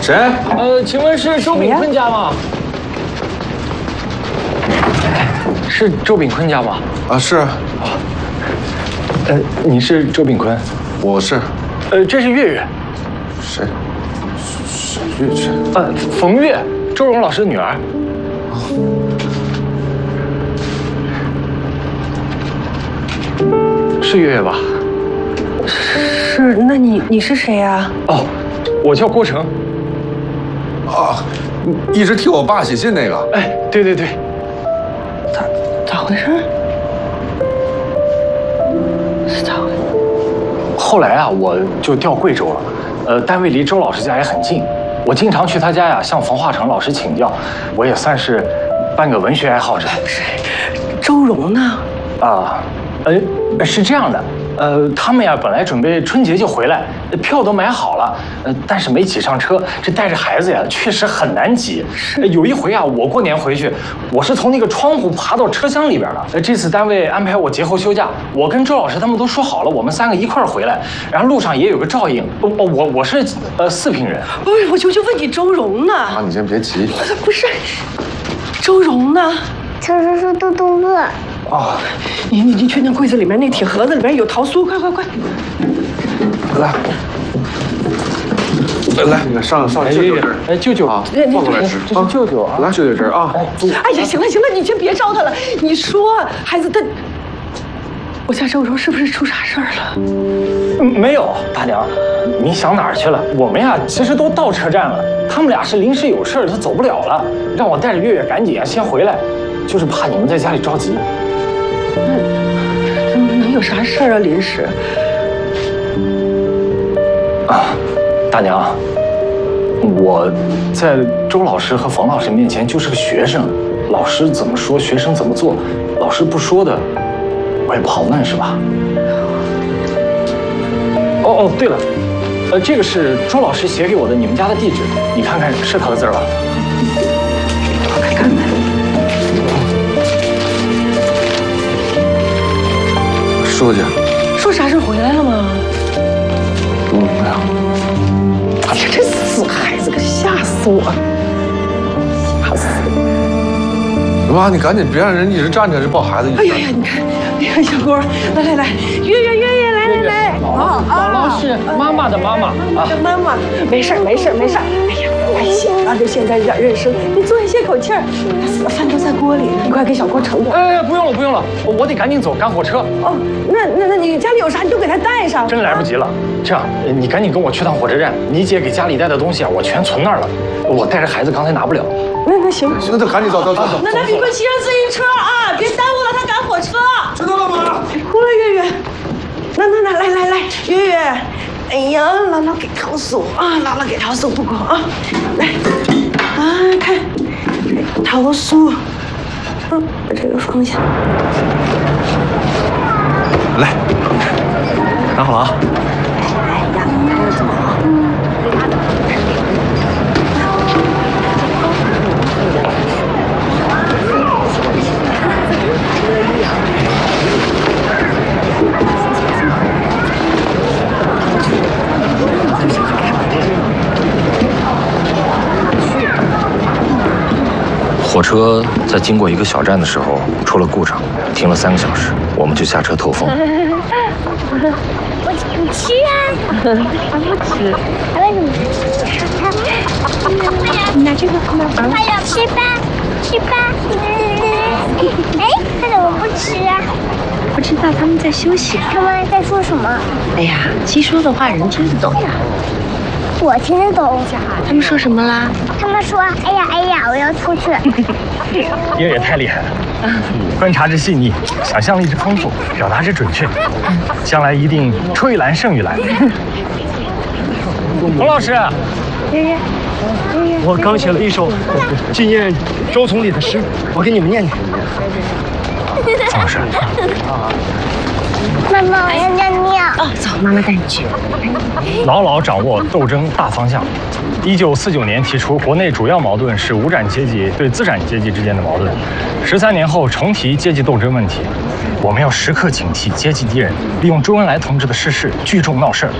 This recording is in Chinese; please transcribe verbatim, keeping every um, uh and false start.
谁？ 呃，请问是周炳坤家吗？是周炳坤家吗？ 啊，是。啊。 呃，你是周炳坤？ 我是。 呃，这是月月。 谁？月月？ 呃，冯月，周荣老师的女儿。是月月吧？ 是，那你你是谁呀？ 哦，我叫郭成。 啊，一直替我爸写信那个。 哎，对对对。 咋咋回事？是咋回事？ 后来啊，我就调贵州了，呃，单位离周老师家也很近，我经常去他家呀，向冯化成老师请教，我也算是半个文学爱好者。 不是，周荣呢？ 啊，呃，是这样的。呃，他们呀本来准备春节就回来，票都买好了，呃，但是没挤上车。这带着孩子呀，确实很难挤。是有一回啊，我过年回去，我是从那个窗户爬到车厢里边的。呃，这次单位安排我节后休假，我跟周老师他们都说好了，我们三个一块儿回来。然后路上也有个照应。哦，我我是呃四平人。 不是，我就就问你周荣呢？ 啊，你先别急。 不是，周荣呢？ 周叔叔肚肚饿。 哦，你你你去那柜子里面那铁盒子里面有桃酥，快快快！ 来，来来，你看上上舅舅这儿， 哎，舅舅啊，放过来吃， 这是舅舅啊， 来舅舅这儿啊。 哎呀，行了行了，你先别招他了。你说，孩子他，我家周荣是不是出啥事儿了？ 嗯，没有，大娘，你想哪儿去了？我们呀，其实都到车站了，他们俩是临时有事，他走不了了，让我带着月月赶紧啊先回来，就是怕你们在家里着急。 那能有啥事儿啊？临时啊，大娘，我在周老师和冯老师面前就是个学生，老师怎么说，学生怎么做，老师不说的，我也不好问，是吧？哦哦，对了，呃，这个是周老师写给我的你们家的地址，你看看是他的字吧？ 我快看看。 书记， 说啥事回来了吗？ 嗯，没有。 哎呀，这死孩子可吓死我！吓死我！ 妈，你赶紧别让人一直站着，这抱孩子。 哎呀呀，你看，哎呀，小郭，来来来，月月月月，来来来， 姥姥姥姥是妈妈的妈妈啊， 妈妈，没事没事没事。哎呀，哎呀，这现在有点认生，你坐下歇口气儿。饭都在锅里，你快给小郭盛点。 哎，不用了不用了，我得赶紧走，赶火车。 哦，那那那你家里有啥你都给他带上。 真来不及了，这样你赶紧跟我去趟火车站，你姐给家里带的东西啊，我全存那儿了，我带着孩子刚才拿不了。 那那行， 行，那就赶紧走走走走。 那咱你快骑上自行车啊，别耽误了他赶火车。 知道了吗？ 别哭了，月月。那那那来来来，月月，哎呀，姥姥给桃酥啊，姥姥给桃酥不够啊，来，啊看，桃酥，嗯，把这个放下。 来，拿好了啊。 哎呀，看着怎么好？ 火车在经过一个小站的时候出了故障，停了三个小时，我们就下车透风。 我不吃啊，我不吃。为什么？你拿这个，快点吃吧，吃吧。哎，他怎么不吃啊？ 不知道他们在休息。 他们在说什么？ 哎呀，鸡说的话人听得懂呀。 我听得懂。 他们说什么啦？ 他们说：“哎呀哎呀，我要出去。” 月月太厉害了，观察之细腻，想象力之丰富，表达之准确，将来一定出一栏胜一栏。冯老师， 月月， 我刚写了一首纪念周总理的诗，我给你们念念。 冯老师， 妈妈，我要尿尿。 哦，走，妈妈带你去。 牢牢掌握斗争大方向。一九四九年提出，国内主要矛盾是无产阶级对资产阶级之间的矛盾。十三年后重提阶级斗争问题，我们要时刻警惕阶级敌人利用周恩来同志的逝世聚众闹事儿，